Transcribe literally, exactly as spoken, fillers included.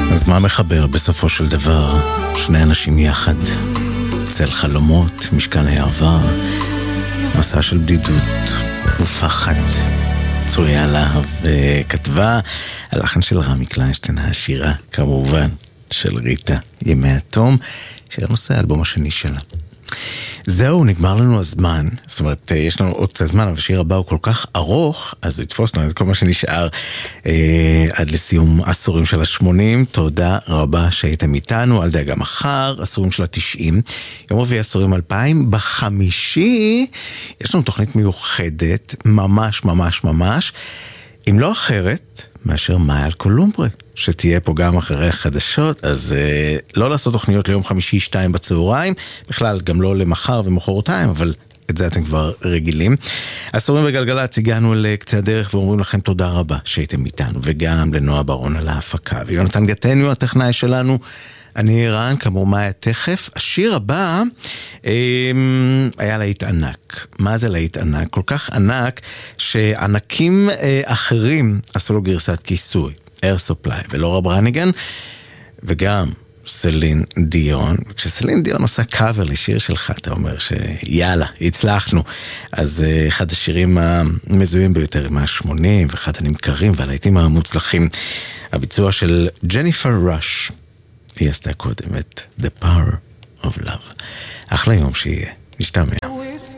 אז מה מחבר בסופו של דבר שני אנשים יחד? צל חלומות, משכן העבר, מסע של בדידות ופחד. צוריה להב כתבה, הלחן של רמי קליינשטיין, השירה כמובן של ריטה ימי התום, של נושא האלבום השני שלה. זהו, נגמר לנו הזמן, זאת אומרת, יש לנו עוד קצת זמן, אבל השיר הבא הוא כל כך ארוך, אז הוא יתפוס לנו את כל מה שנשאר אה, עד לסיום עשורים של ה-שמונים. תודה רבה שהייתם איתנו, על דאגה מחר, עשורים של ה-תשעים, יום רביעי עשורים אלפיים, בחמישי יש לנו תוכנית מיוחדת, ממש ממש ממש, אם לא אחרת, מאשר מאיה אלקולומברי, שתהיה פה גם אחרי החדשות, אז אה, לא לעשות תוכניות ליום חמישי שתיים בצהריים, בכלל גם לא למחר ומחרתיים, אבל את זה אתם כבר רגילים. עשורים בגלגלצ, הגענו לקצה הדרך ואומרים לכם תודה רבה שהייתם איתנו, וגם לנועה ברון על ההפקה, ויונתן גטניו הטכנאי שלנו, אני רן, כמו מאיה תכף. השיר הבא אה, היה להיט ענק. מה זה להיט ענק? כל כך ענק שענקים אה, אחרים עשו לו גרסת כיסוי. אייר סופליי ולורה ברניגן, וגם סלין דיון. וכשסלין דיון עושה קאבר לשיר שלך, אתה אומר שיאללה, הצלחנו. אז uh, אחד השירים המזוהים ביותר עם ה-שמונים, ואחד הנמכרים והלהיטים המוצלחים, הביצוע של ג'ניפר ראש. היא עשתה קודם את The Power of Love. אחלה יום שיהיה. נשתמע.